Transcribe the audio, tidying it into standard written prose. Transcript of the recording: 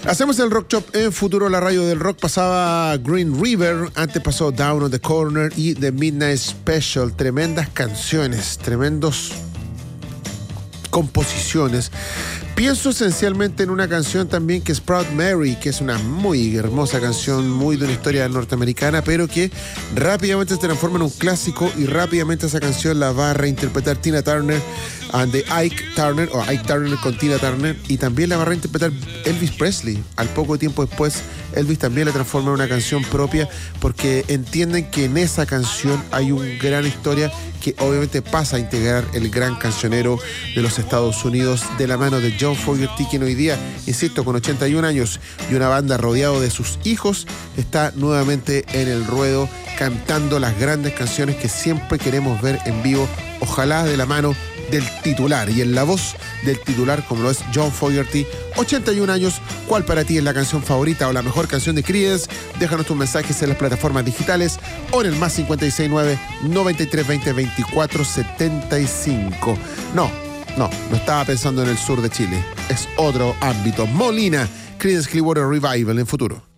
Hacemos el Rock Shop en Futuro, la radio del rock. Pasaba Green River, antes pasó Down on the Corner y The Midnight Special. Tremendas canciones, tremendos composiciones. Pienso esencialmente en una canción también que es Proud Mary, que es una muy hermosa canción, muy de una historia norteamericana, pero que rápidamente se transforma en un clásico y rápidamente esa canción la va a reinterpretar Tina Turner and the Ike Turner, o Ike Turner con Tina Turner, y también la va a reinterpretar Elvis Presley. Al poco tiempo después, Elvis también la transforma en una canción propia, porque entienden que en esa canción hay una gran historia que obviamente pasa a integrar el gran cancionero de los Estados Unidos de la mano de John Fogerty, quien hoy día, insisto, con 81 años y una banda rodeado de sus hijos, está nuevamente en el ruedo cantando las grandes canciones que siempre queremos ver en vivo, ojalá de la mano del titular y en la voz del titular como lo es John Fogerty. 81 años, ¿cuál para ti es la canción favorita o la mejor canción de Creedence? Déjanos tus mensajes en las plataformas digitales o en el más 569 9320 2475. No estaba pensando en el sur de Chile, es otro ámbito. Molina, Creedence Clearwater Revival en Futuro.